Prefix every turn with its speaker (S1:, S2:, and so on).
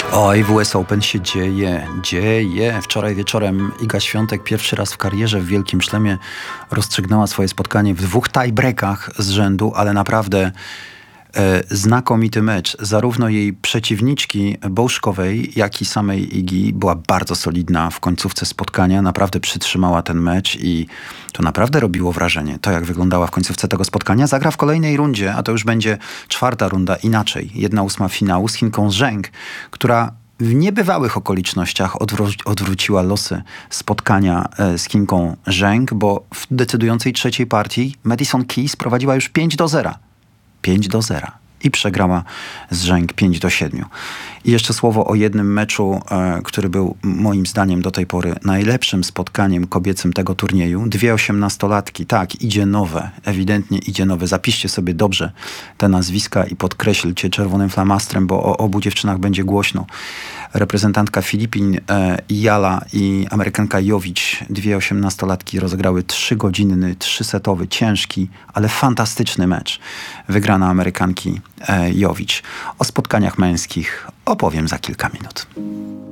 S1: Oj, w US Open się dzieje. Wczoraj wieczorem Iga Świątek pierwszy raz w karierze w Wielkim Szlemie rozstrzygnęła swoje spotkanie w 2 tie-breakach z rzędu, ale naprawdę znakomity mecz. Zarówno jej przeciwniczki Bouzkowej, jak i samej Igi była bardzo solidna w końcówce spotkania. Naprawdę przytrzymała ten mecz i to naprawdę robiło wrażenie. To, jak wyglądała w końcówce tego spotkania. Zagra w kolejnej rundzie, a to już będzie 4. runda inaczej. 1/8 finału z Chinką Zheng, która w niebywałych okolicznościach odwróciła losy spotkania z Chinką Zheng, bo w decydującej trzeciej partii Madison Keys prowadziła już 5-0. 5-0 i przegrała z Zheng 5-7. I jeszcze słowo o jednym meczu, który był moim zdaniem do tej pory najlepszym spotkaniem kobiecym tego turnieju. 2 osiemnastolatki, tak, idzie nowe, ewidentnie idzie nowe. Zapiszcie sobie dobrze te nazwiska i podkreślcie czerwonym flamastrem, bo o obu dziewczynach będzie głośno. Reprezentantka Filipin Jala i Amerykanka Jovic, 2 osiemnastolatki rozegrały 3-godzinny, 3-setowy, ciężki, ale fantastyczny mecz. Wygrana Amerykanki Jovic. O spotkaniach męskich opowiem za kilka minut.